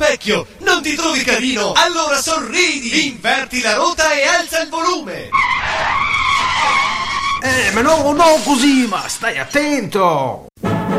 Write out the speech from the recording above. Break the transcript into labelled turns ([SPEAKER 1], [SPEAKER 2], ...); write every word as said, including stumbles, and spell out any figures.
[SPEAKER 1] Specchio, non ti trovi carino? Allora sorridi, inverti la ruota e alza il volume.
[SPEAKER 2] Eh, ma no, no così, ma stai attento.